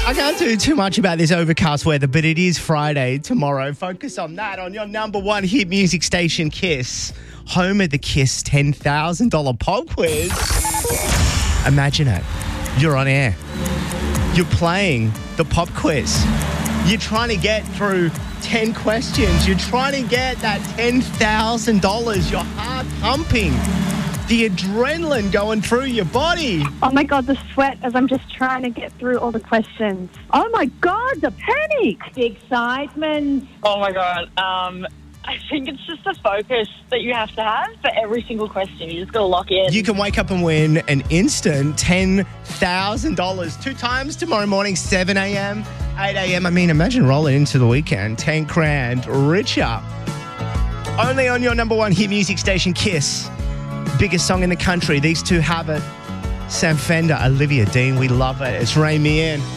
I can't do too much about this overcast weather, but it is Friday tomorrow. Focus on that on your number one hit music station, Kiss. Home of the Kiss $10,000 pop quiz. Imagine it. You're on air. You're playing the pop quiz. You're trying to get through 10 questions. You're trying to get that $10,000. Your heart pumping. The adrenaline going through your body. Oh my God, the sweat as I'm just trying to get through all the questions. Oh my God, the panic. The excitement. Oh my God. I think it's just the focus that you have to have for every single question. You just got to lock in. You can wake up and win an instant $10,000 two times tomorrow morning, 7 a.m., 8 a.m. I mean, imagine rolling into the weekend, 10 grand richer. Only on your number one hit music station, Kiss. Biggest song in the country. These two have it. Sam Fender, Olivia Dean. We love it. It's Rain Me In.